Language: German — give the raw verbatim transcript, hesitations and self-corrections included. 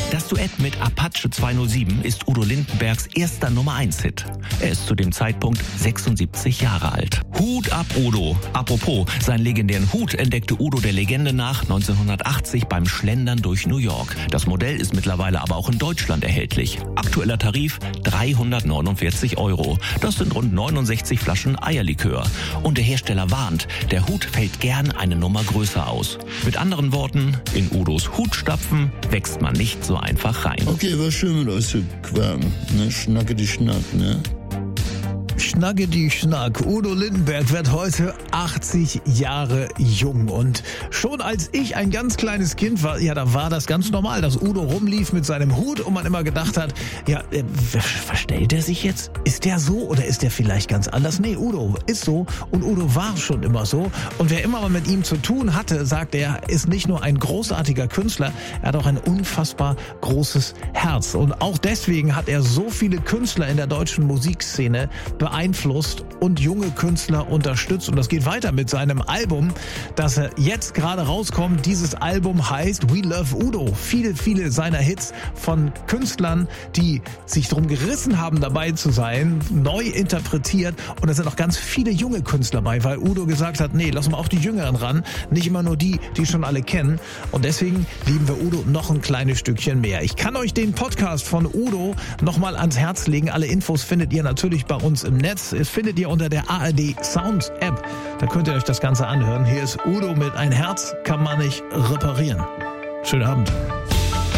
Das Duett mit Apache zweihundertsieben ist Udo Lindenbergs erster Nummer eins Hit. Er ist zu dem Zeitpunkt sechsundsiebzig Jahre alt. Hut ab, Udo. Apropos, seinen legendären Hut entdeckte Udo der Legende nach neunzehnhundertachtzig beim Schlendern durch New York. Das Modell ist mittlerweile aber auch in Deutschland erhältlich. Aktueller Tarif dreihundertneunundvierzig Euro. Das sind rund neunundsechzig Flaschen Eierlikör. Und der Hersteller warnt, der Hut fällt gern eine Nummer größer aus. Mit anderen Worten, in Udos Hutstapfen wächst man nicht so einfach rein. Okay, war schön mit euch zu quaken. Ne? Schnacke die Schnack, ne? Schnacke die Schnack. Udo Lindenberg wird heute achtzig Jahre jung. Und schon als ich ein ganz kleines Kind war, ja, da war das ganz normal, dass Udo rumlief mit seinem Hut und man immer gedacht hat, ja, äh, verstellt er sich jetzt? Ist der so oder ist der vielleicht ganz anders? Nee, Udo ist so und Udo war schon immer so. Und wer immer mal mit ihm zu tun hatte, sagt er, ist nicht nur ein großartiger Künstler, er hat auch ein unfassbar großes Herz. Und auch deswegen hat er so viele Künstler in der deutschen Musikszene beeinflusst und junge Künstler unterstützt. Und das geht weiter mit seinem Album, das er jetzt gerade rauskommt. Dieses Album heißt We Love Udo. Viele, viele seiner Hits von Künstlern, die sich darum gerissen haben, dabei zu sein, neu interpretiert. Und da sind auch ganz viele junge Künstler bei, weil Udo gesagt hat, nee, lassen wir auch die Jüngeren ran, nicht immer nur die, die schon alle kennen. Und deswegen lieben wir Udo noch ein kleines Stückchen mehr. Ich kann euch den Podcast von Udo nochmal ans Herz legen. Alle Infos findet ihr natürlich bei uns im Netz. Das findet ihr unter der A R D Sound App. Da könnt ihr euch das Ganze anhören. Hier ist Udo mit Ein Herz kann man nicht reparieren. Schönen Abend.